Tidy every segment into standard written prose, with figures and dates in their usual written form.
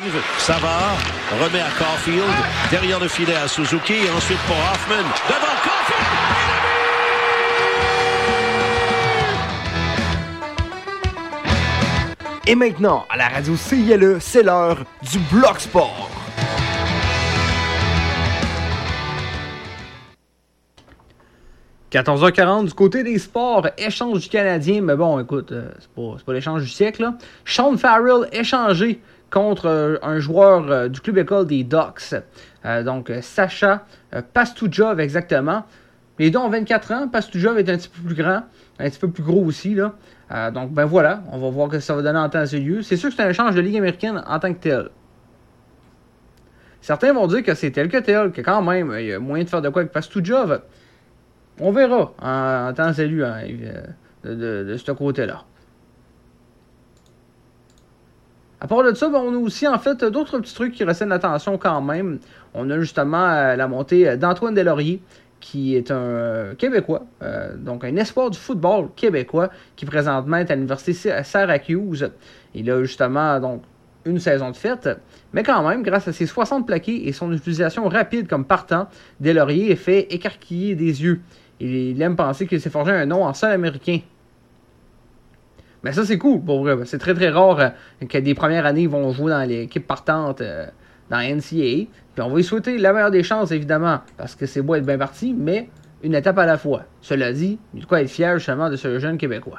Savard remet à Caulfield, derrière le filet à Suzuki, et ensuite pour Hoffman, devant Caulfield! Et maintenant, à la radio CILE, c'est l'heure du Bloc Sport. « 14h40 du côté des sports, échange du Canadien. » Mais bon, écoute, c'est pas l'échange du siècle, là. Sean Farrell échangé contre un joueur du club école des Ducks. Donc, Sacha Pastujov, exactement. Les deux ont 24 ans. Pastujov est un petit peu plus grand, un petit peu plus gros aussi, là. Donc, ben voilà, on va voir ce que ça va donner en temps et lieu. C'est sûr que c'est un échange de Ligue américaine en tant que tel. Certains vont dire que c'est tel que tel, que quand même, il y a moyen de faire de quoi avec Pastujov. On verra en temps et lieu de ce côté-là. À part de ça, on a aussi en fait d'autres petits trucs qui retiennent l'attention quand même. On a justement la montée d'Antoine Deslauriers, qui est un Québécois, donc un espoir du football québécois, qui présentement est à l'université à Syracuse. Il a justement donc une saison de fête, mais quand même, grâce à ses 60 plaqués et son utilisation rapide comme partant, Deslauriers est fait écarquiller des yeux. Il aime penser qu'il s'est forgé un nom en sol américain. Mais ça, c'est cool, pour vrai. C'est très, très rare que des premières années, ils vont jouer dans l'équipe partante dans NCAA. Puis on va lui souhaiter la meilleure des chances, évidemment, parce que c'est beau être bien parti, mais une étape à la fois. Cela dit, il y a de quoi être fier, justement, de ce jeune Québécois.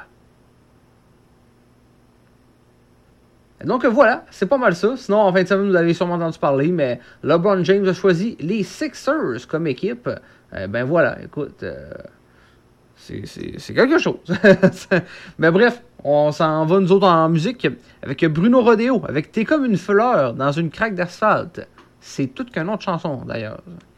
Donc voilà, c'est pas mal ça. Sinon, en fin de semaine, vous avez sûrement entendu parler, mais LeBron James a choisi les Sixers comme équipe. Ben voilà, écoute, c'est quelque chose. Mais bref, on s'en va nous autres en musique avec Bruno Rodeo, avec T'es comme une fleur dans une craque d'asphalte. C'est toute qu'une autre chanson d'ailleurs.